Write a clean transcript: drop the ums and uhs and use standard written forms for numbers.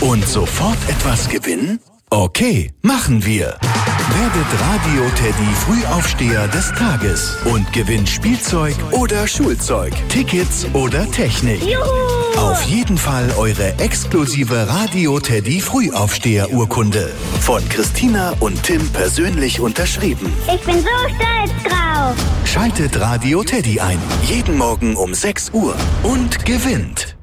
Und sofort etwas gewinnen? Okay, machen wir. Werdet Radio Teddy Frühaufsteher des Tages und gewinnt Spielzeug oder Schulzeug, Tickets oder Technik. Juhu! Auf jeden Fall eure exklusive Radio Teddy Frühaufsteher-Urkunde. Von Christina und Tim persönlich unterschrieben. Ich bin so stolz drauf. Schaltet Radio Teddy ein. Jeden Morgen um 6 Uhr und gewinnt.